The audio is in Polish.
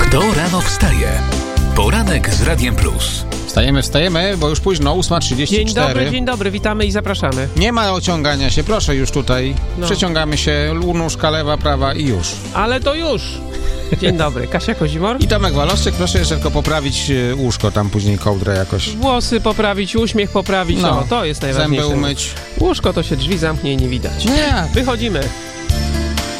Kto rano wstaje? Poranek z Radiem Plus. Wstajemy, bo już późno, 8:34. Dzień dobry, witamy i zapraszamy. Nie ma ociągania się, proszę już tutaj. Przeciągamy się, nóżka lewa, prawa i już. Ale to już. Dzień dobry, Kasia Kozimor. I Tomek Walowczyk, proszę jeszcze tylko poprawić łóżko, tam później kołdrę jakoś. Włosy poprawić, uśmiech poprawić, to jest najważniejsze. Zęby umyć. Łóżko to się drzwi zamknie i nie widać. Nie. Wychodzimy.